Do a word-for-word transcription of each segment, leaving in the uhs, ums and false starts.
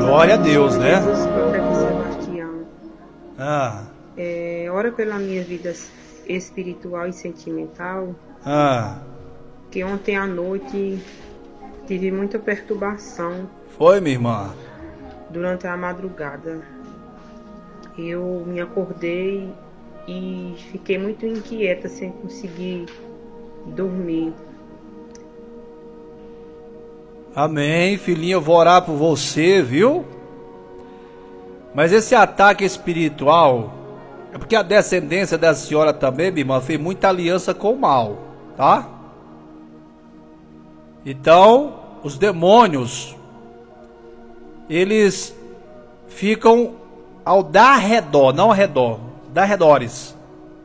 Glória a Deus, né? Jesus Proteco Sebastião. Ah. É, ora pela minha vida espiritual e sentimental. Ah. Que ontem à noite tive muita perturbação. Foi, minha irmã? Durante a madrugada. Eu me acordei e fiquei muito inquieta, sem conseguir dormir. Amém, filhinha, eu vou orar por você, viu? Mas esse ataque espiritual é porque a descendência da senhora também, minha irmã, fez muita aliança com o mal, tá? Então, os demônios, eles ficam ao dar redor, não ao redor, dar redores.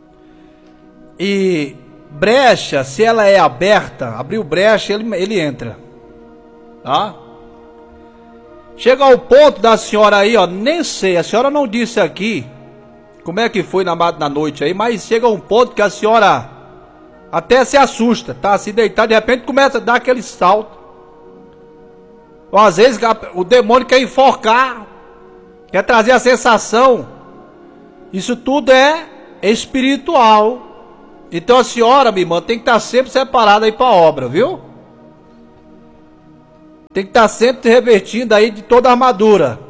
E brecha, se ela é aberta, abriu brecha, ele, ele entra, tá? Chega ao ponto da senhora aí, ó, nem sei, a senhora não disse aqui como é que foi na, na noite aí, mas chega um ponto que a senhora até se assusta, tá? Se deitar, de repente começa a dar aquele salto. Ou às vezes o demônio quer enforcar, quer trazer a sensação. Isso tudo é espiritual. Então a senhora, minha irmã, tem que estar sempre separada aí para a obra, viu? Tem que estar sempre revestindo aí de toda a armadura.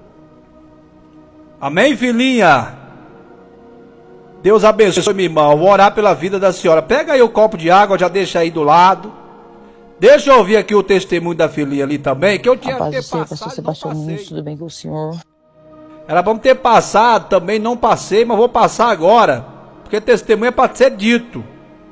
Amém, filhinha? Deus abençoe, minha irmã. Eu vou orar pela vida da senhora. Pega aí o copo de água, já deixa aí do lado. Deixa eu ouvir aqui o testemunho da filhinha ali também, que eu tinha que ter passado, pastor Sebastião Nunes, tudo bem com o senhor? Era bom ter passado também, não passei, mas vou passar agora, porque testemunho é para ser dito,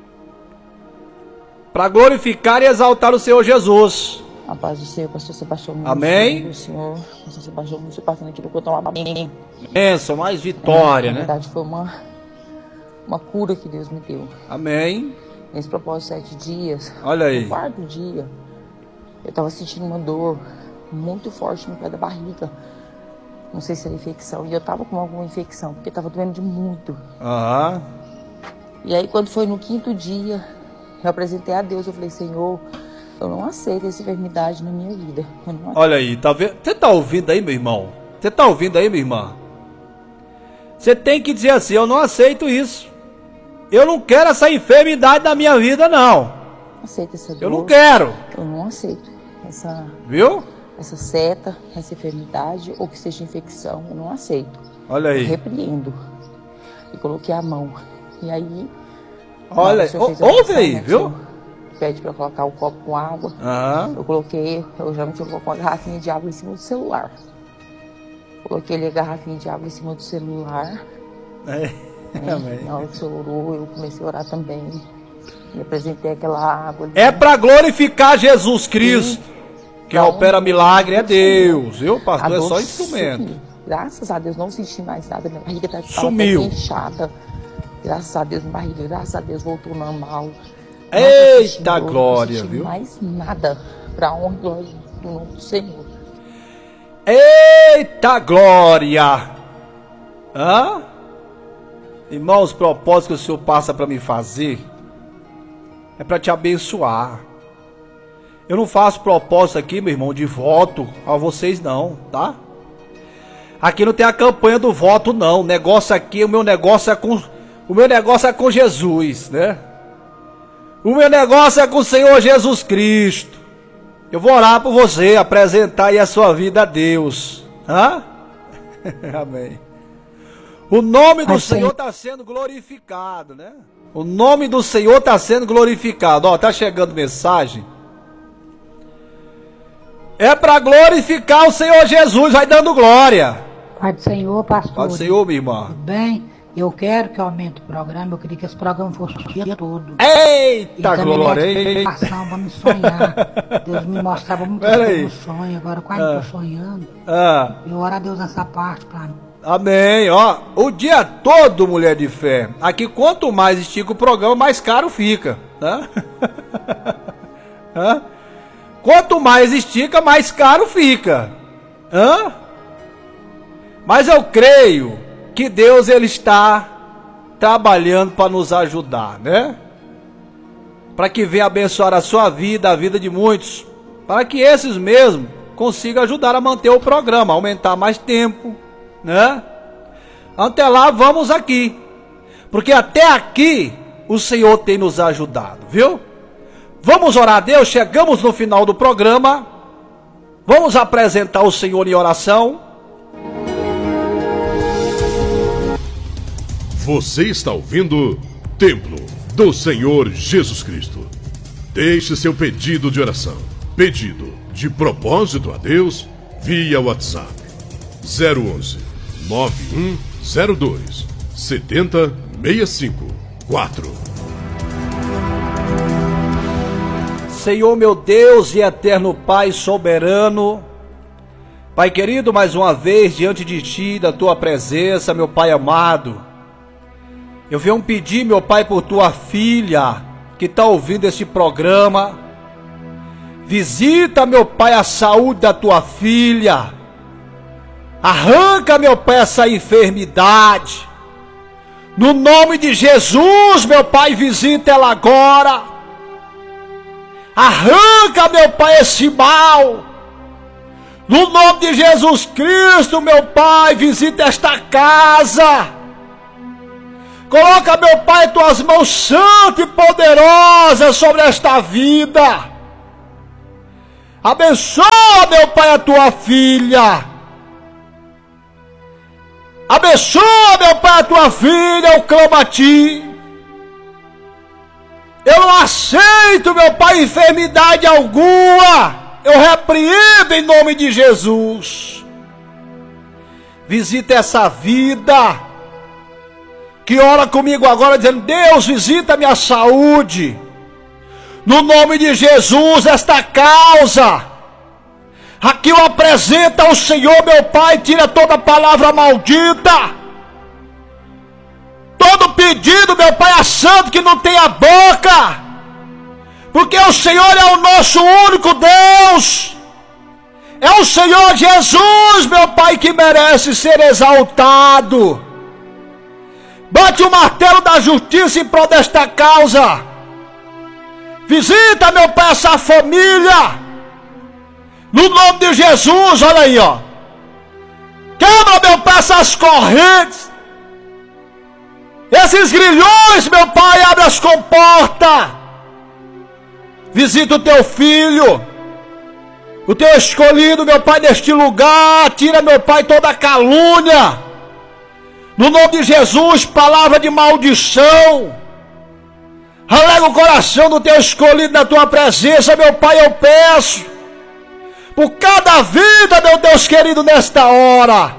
para glorificar e exaltar o Senhor Jesus. A paz do Senhor, pastor Sebastião Nunes. Amém. Do Senhor, pastor Sebastião Nunes, passando aqui no contar uma bem. Bênção, mais vitória, é, né? Na verdade foi uma, uma cura que Deus me deu. Amém. Nesse propósito de sete dias, olha aí, no quarto dia, eu tava sentindo uma dor muito forte no pé da barriga. Não sei se era infecção, e eu tava com alguma infecção, porque tava doendo de muito. Aham. E aí quando foi no quinto dia, eu apresentei a Deus, eu falei, Senhor, eu não aceito essa enfermidade na minha vida. Eu não olha aí, tá vendo? Você tá ouvindo aí, meu irmão? Você tá ouvindo aí, minha irmã? Você tem que dizer assim, eu não aceito isso. Eu não quero essa enfermidade na minha vida, não. Não aceito essa dor. Eu não quero. Eu não aceito essa... Viu? Essa seta, essa enfermidade, ou que seja infecção, eu não aceito. Olha aí. Eu repreendo. E coloquei a mão. E aí... Olha, ouve aí, viu? Pede pra colocar o copo com água. Aham. Eu coloquei, eu geralmente eu coloco uma garrafinha de água em cima do celular. Coloquei ali a garrafinha de água em cima do celular. É. Né? Na hora que o senhor orou, eu comecei a orar também. E apresentei aquela água ali. É para glorificar Jesus Cristo. E quem opera milagre é Deus. Viu, pastor? É só instrumento. Sumiu. Graças a Deus, não senti mais nada. Minha barriga estava sumiu. Inchada. Graças a Deus, minha barriga, graças a Deus, voltou normal. Eita glória, viu? Não senti mais nada. Para honra e glória do nome do Senhor. Eita glória! Hã? Irmãos, os propósitos que o Senhor passa para me fazer é para te abençoar. Eu não faço propósito aqui, meu irmão, de voto a vocês não, tá? Aqui não tem a campanha do voto não. O negócio aqui, o meu negócio é com o meu negócio é com Jesus, né? O meu negócio é com o Senhor Jesus Cristo. Eu vou orar por você, apresentar aí a sua vida a Deus. Hã? Amém. O nome do Senhor está sendo glorificado, né? O nome do Senhor está sendo glorificado. Ó, tá chegando mensagem. É para glorificar o Senhor Jesus, vai dando glória. Pai do Senhor, pastor. Pai do Senhor, minha irmã. Tudo bem? Eu quero que aumente o programa, eu queria que esse programa fosse o dia todo. Eita glória, hein? Para me sonhar. Deus me mostrava muito no sonho, agora quase ah. estou sonhando. Ah. Eu oro a Deus nessa parte para mim. Amém, ó, o dia todo, mulher de fé. Aqui quanto mais estica o programa, mais caro fica, né? Hã? Quanto mais estica, mais caro fica. Hã? Mas eu creio que Deus ele está trabalhando para nos ajudar, né? Para que venha abençoar a sua vida, a vida de muitos, para que esses mesmos consiga ajudar a manter o programa, aumentar mais tempo, né? Até lá, vamos aqui, porque até aqui o Senhor tem nos ajudado, viu? Vamos orar a Deus, chegamos no final do programa, vamos apresentar o Senhor em oração. Você está ouvindo Templo do Senhor Jesus Cristo. Deixe seu pedido de oração, pedido de propósito a Deus, via WhatsApp zero onze, nove um zero dois, sete zero seis cinco quatro. Senhor meu Deus e eterno Pai soberano, Pai querido, mais uma vez diante de Ti, da Tua presença, meu Pai amado, eu venho pedir, meu Pai, por Tua filha que está ouvindo este programa. Visita, meu Pai, a saúde da Tua filha. Arranca, meu Pai, essa enfermidade. No nome de Jesus, meu Pai, visita ela agora. Arranca, meu Pai, esse mal. No nome de Jesus Cristo, meu Pai, visita esta casa. Coloca, meu Pai, Tuas mãos santas e poderosas sobre esta vida. Abençoa, meu Pai, a Tua filha. Abençoa, meu Pai, a Tua filha, eu clamo a Ti. Eu não aceito, meu Pai, enfermidade alguma. Eu repreendo em nome de Jesus. Visita essa vida que ora comigo agora dizendo: Deus, visita minha saúde. No nome de Jesus, esta causa aqui eu apresento ao Senhor, meu Pai. Tira toda palavra maldita, todo pedido, meu Pai, a santo que não tem a boca, porque o Senhor é o nosso único Deus. É o Senhor Jesus, meu Pai, que merece ser exaltado. Bate o martelo da justiça em prol desta causa. Visita, meu Pai, essa família. No nome de Jesus, olha aí, ó. Quebra, meu Pai, essas correntes. Esses grilhões, meu Pai, abre as comportas. Visita o Teu filho, o Teu escolhido, meu Pai, neste lugar. Tira, meu Pai, toda a calúnia. No nome de Jesus, palavra de maldição. Alega o coração do Teu escolhido na Tua presença, meu Pai, eu peço. Por cada vida, meu Deus querido, nesta hora.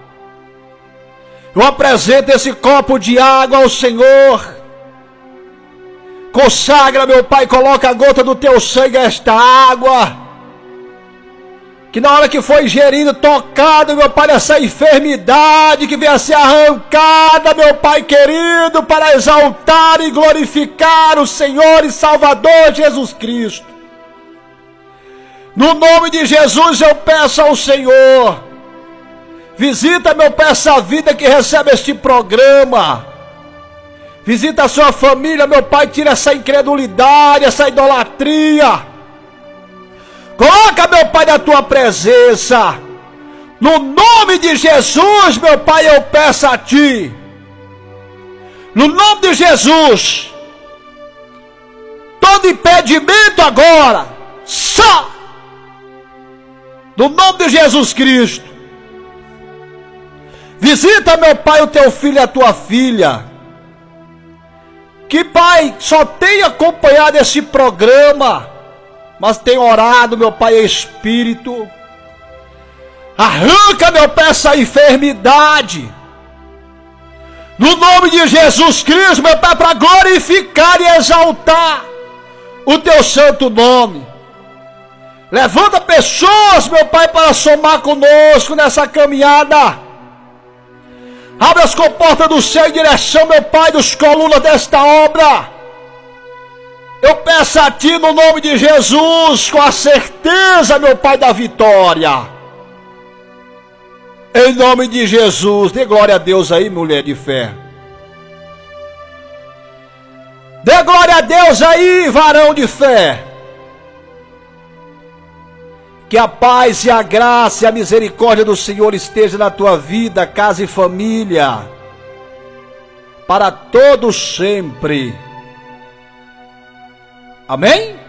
Eu apresento esse copo de água ao Senhor. Consagra, meu Pai, coloca a gota do Teu sangue a esta água. Que na hora que foi ingerido, tocado, meu Pai, essa enfermidade que venha a ser arrancada, meu Pai querido, para exaltar e glorificar o Senhor e Salvador Jesus Cristo. No nome de Jesus eu peço ao Senhor, visita, meu Pai, essa vida que recebe este programa. Visita a sua família, meu Pai, tira essa incredulidade, essa idolatria. Coloca, meu Pai, na Tua presença. No nome de Jesus, meu Pai, eu peço a Ti. No nome de Jesus. Todo impedimento agora, sai. No nome de Jesus Cristo. Visita, meu Pai, o Teu filho e a Tua filha. Que, Pai, só tem acompanhado esse programa, mas tem orado, meu Pai, em espírito. Arranca, meu Pai, essa enfermidade. No nome de Jesus Cristo, meu Pai, para glorificar e exaltar o Teu santo nome. Levanta pessoas, meu Pai, para somar conosco nessa caminhada. Abre as comportas do céu em direção, meu Pai, dos colunas desta obra. Eu peço a Ti no nome de Jesus, com a certeza, meu Pai, da vitória. Em nome de Jesus, dê glória a Deus aí, mulher de fé. Dê glória a Deus aí, varão de fé. Que a paz e a graça e a misericórdia do Senhor esteja na tua vida, casa e família, para todos sempre. Amém?